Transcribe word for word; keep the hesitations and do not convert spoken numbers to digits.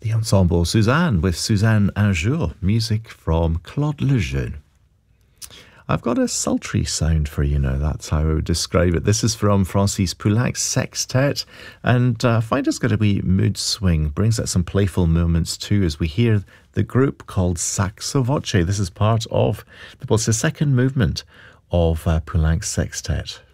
The ensemble Suzanne with Suzanne Un Jour, music from Claude Lejeune. I've got a sultry sound for you now, that's how I would describe it. This is from Francis Poulenc's Sextet, and uh, I find it's got a wee mood swing, brings out some playful moments too as we hear the group called Saxo Voce. This is part of, well, it's the second movement of uh, Poulenc's Sextet.